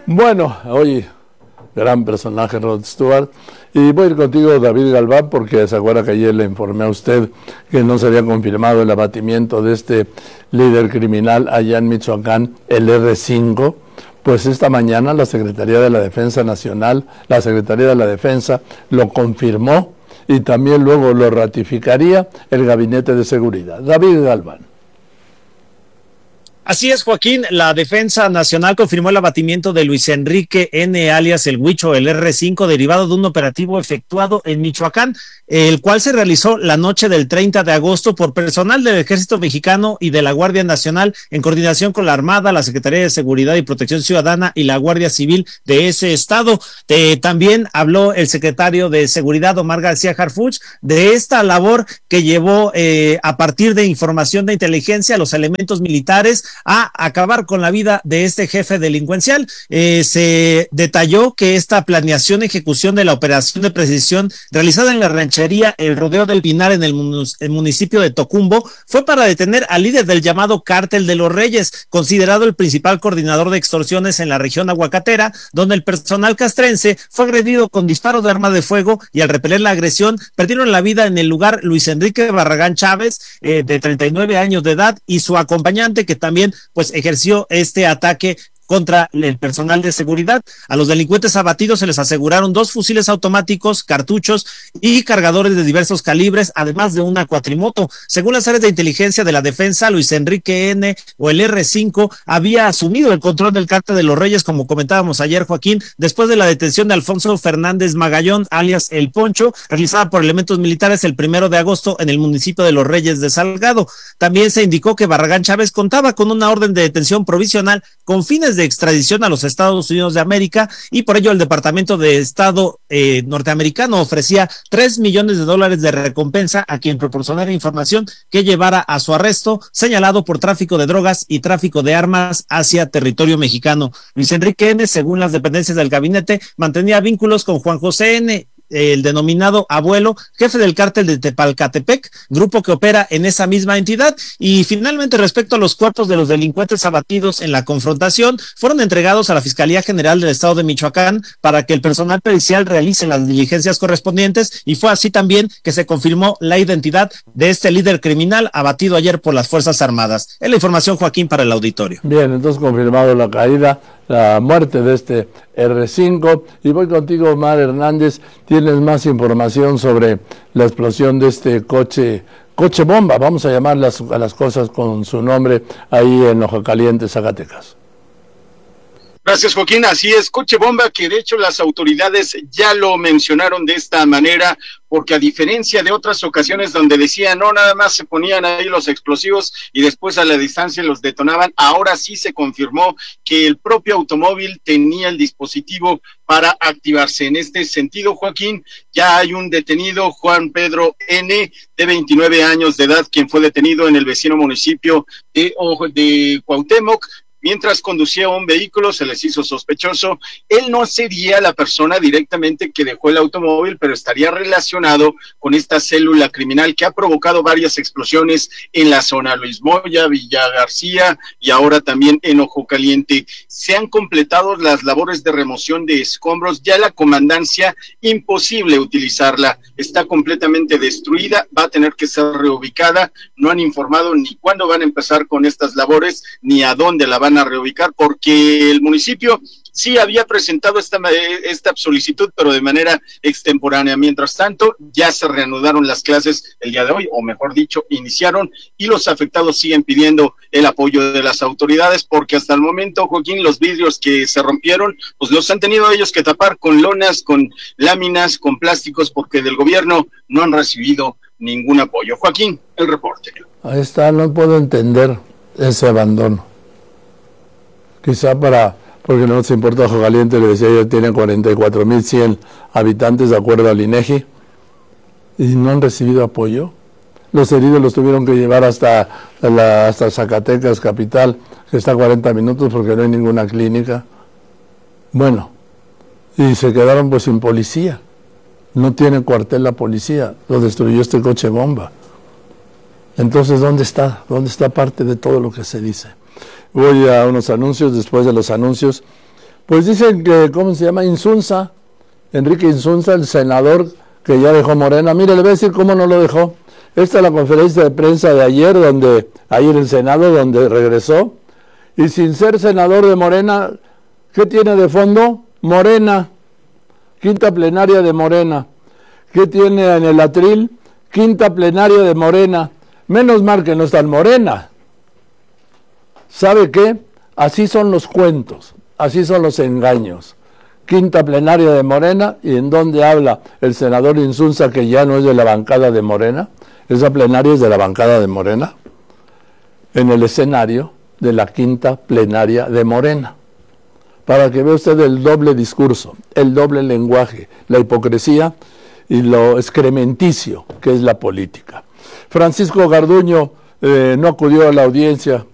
Bueno, hoy gran personaje Rod Stewart, y voy a ir contigo, David Galván, porque se acuerda que ayer le informé a usted que no se había confirmado el abatimiento de este líder criminal allá en Michoacán, el R5. Pues esta mañana la Secretaría de la Defensa Nacional, la Secretaría de la Defensa lo confirmó y también luego lo ratificaría el Gabinete de Seguridad. David Galván. Así es, Joaquín, la Defensa Nacional confirmó el abatimiento de Luis Enrique N., alias el Huicho, el R5, derivado de un operativo efectuado en Michoacán, el cual se realizó la noche del 30 de agosto por personal del Ejército Mexicano y de la Guardia Nacional, en coordinación con la Armada, la Secretaría de Seguridad y Protección Ciudadana y la Guardia Civil de ese estado. También habló el secretario de Seguridad, Omar García Harfuch, de esta labor que llevó a partir de información de inteligencia los elementos militares a acabar con la vida de este jefe delincuencial. Se detalló que esta planeación y ejecución de la operación de precisión realizada en la ranchería El Rodeo del Pinar en el municipio de Tocumbo fue para detener al líder del llamado Cártel de los Reyes, considerado el principal coordinador de extorsiones en la región aguacatera, donde el personal castrense fue agredido con disparos de arma de fuego y al repeler la agresión perdieron la vida en el lugar Luis Enrique Barragán Chávez, de 39 años de edad, y su acompañante, que también pues ejerció este ataque contra el personal de seguridad. A los delincuentes abatidos se les aseguraron 2 fusiles automáticos, cartuchos y cargadores de diversos calibres, además de una cuatrimoto. Según las áreas de inteligencia de la defensa, Luis Enrique N., o el R5, había asumido el control del Cártel de los Reyes, como comentábamos ayer, Joaquín, después de la detención de Alfonso Fernández Magallón, alias El Poncho, realizada por elementos militares el 1 de agosto en el municipio de Los Reyes de Salgado. También se indicó que Barragán Chávez contaba con una orden de detención provisional con fines de extradición a los Estados Unidos de América, y por ello el Departamento de Estado norteamericano ofrecía $3 millones de recompensa a quien proporcionara información que llevara a su arresto, señalado por tráfico de drogas y tráfico de armas hacia territorio mexicano. Luis Enrique N., según las dependencias del gabinete, mantenía vínculos con Juan José N., el denominado abuelo, jefe del cártel de Tepalcatepec, grupo que opera en esa misma entidad. Y finalmente, respecto a los cuerpos de los delincuentes abatidos en la confrontación, fueron entregados a la Fiscalía General del Estado de Michoacán para que el personal pericial realice las diligencias correspondientes, y fue así también que se confirmó la identidad de este líder criminal abatido ayer por las Fuerzas Armadas. Es la información, Joaquín, para el auditorio. Bien, entonces confirmado la caída, la muerte de este R5. Y voy contigo, Omar Hernández. Tienes más información sobre la explosión de este coche bomba, vamos a llamar a las cosas con su nombre, ahí en Ojo Caliente, Zacatecas. Gracias, Joaquín. Así es, coche bomba, que de hecho las autoridades ya lo mencionaron de esta manera, porque a diferencia de otras ocasiones donde decían, no, nada más se ponían ahí los explosivos y después a la distancia los detonaban, ahora sí se confirmó que el propio automóvil tenía el dispositivo para activarse. En este sentido, Joaquín, ya hay un detenido, Juan Pedro N., de 29 años de edad, quien fue detenido en el vecino municipio de Cuauhtémoc. Mientras conducía un vehículo, se les hizo sospechoso. Él no sería la persona directamente que dejó el automóvil, pero estaría relacionado con esta célula criminal que ha provocado varias explosiones en la zona Luis Moya, Villa García y ahora también en Ojo Caliente. Se han completado las labores de remoción de escombros. Ya la comandancia, imposible utilizarla. Está completamente destruida, va a tener que ser reubicada. No han informado ni cuándo van a empezar con estas labores, ni a dónde la van a reubicar, porque el municipio sí había presentado esta solicitud, pero de manera extemporánea. Mientras tanto, ya se reanudaron las clases el día de hoy, o mejor dicho, iniciaron, y los afectados siguen pidiendo el apoyo de las autoridades, porque hasta el momento, Joaquín, los vidrios que se rompieron, pues los han tenido ellos que tapar con lonas, con láminas, con plásticos, porque del gobierno no han recibido ningún apoyo. Joaquín, el reporte. Ahí está, no puedo entender ese abandono. Quizá porque no nos importa Ojo Caliente, le decía yo, tiene 44,100 habitantes de acuerdo al INEGI, y no han recibido apoyo. Los heridos los tuvieron que llevar hasta Zacatecas, capital, que está a 40 minutos porque no hay ninguna clínica. Bueno, y se quedaron pues sin policía. No tiene cuartel la policía, lo destruyó este coche bomba. Entonces, ¿dónde está? ¿Dónde está parte de todo lo que se dice? Voy a unos anuncios. Después de los anuncios, Pues dicen que, ¿cómo se llama? Insunza, Enrique Insunza, el senador que ya dejó Morena. Mire, le voy a decir cómo no lo dejó. Esta es la conferencia de prensa de ayer, ayer el Senado, donde regresó. Y sin ser senador de Morena, ¿qué tiene de fondo? Morena, quinta plenaria de Morena. ¿Qué tiene en el atril? Quinta plenaria de Morena. Menos mal que no está en Morena. ¿Sabe qué? Así son los cuentos, así son los engaños. Quinta plenaria de Morena, ¿y en dónde habla el senador Insunza, que ya no es de la bancada de Morena? Esa plenaria es de la bancada de Morena. En el escenario de la quinta plenaria de Morena. Para que vea usted el doble discurso, el doble lenguaje, la hipocresía y lo excrementicio que es la política. Francisco Garduño no acudió a la audiencia